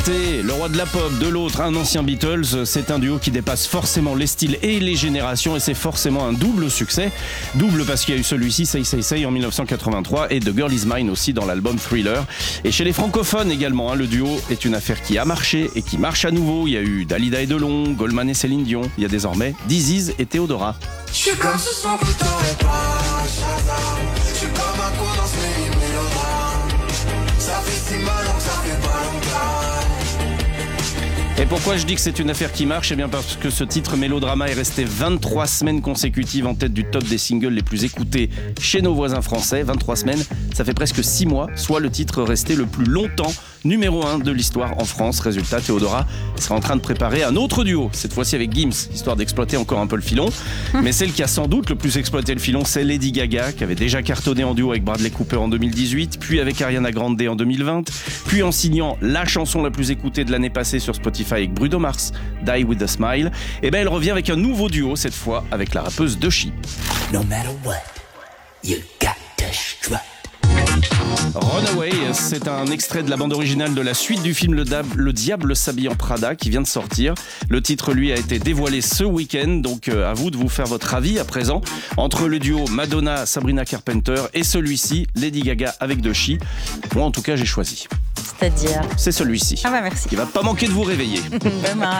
Le roi de la pop, de l'autre un ancien Beatles, c'est un duo qui dépasse forcément les styles et les générations et c'est forcément un double succès. Double parce qu'il y a eu celui-ci, Say Say Say en 1983 et The Girl Is Mine aussi dans l'album Thriller. Et chez les francophones également, le duo est une affaire qui a marché et qui marche à nouveau. Il y a eu Dalida et Delon, Goldman et Céline Dion. Il y a désormais Diziz et Théodora. Je suis comme ce son que t'aurais pas Shazam. Je suis comme un coup dans ce mélodrame. Ça fait si mal donc ça fait pas longtemps. Et pourquoi je dis que c'est une affaire qui marche ? Eh bien parce que ce titre Mélodrama est resté 23 semaines consécutives en tête du top des singles les plus écoutés chez nos voisins français. 23 semaines, ça fait presque 6 mois, soit le titre resté le plus longtemps numéro 1 de l'histoire en France. Résultat, Théodora sera en train de préparer un autre duo, cette fois-ci avec Gims, histoire d'exploiter encore un peu le filon. Mais celle qui a sans doute le plus exploité le filon, c'est Lady Gaga, qui avait déjà cartonné en duo avec Bradley Cooper en 2018, puis avec Ariana Grande en 2020, puis en signant la chanson la plus écoutée de l'année passée sur Spotify avec Bruno Mars, Die With A Smile. Et ben elle revient avec un nouveau duo, cette fois avec la rappeuse Doechii. No matter what, you got to strut. Runaway, c'est un extrait de la bande originale de la suite du film Le Diable s'habille en Prada qui vient de sortir. Le titre, lui, a été dévoilé ce week-end, donc à vous de vous faire votre avis à présent. Entre le duo Madonna-Sabrina Carpenter et celui-ci, Lady Gaga avec Doechii. Moi, en tout cas, j'ai choisi. C'est-à-dire ? C'est celui-ci. Ah bah merci. Qui va pas manquer de vous réveiller. Demain.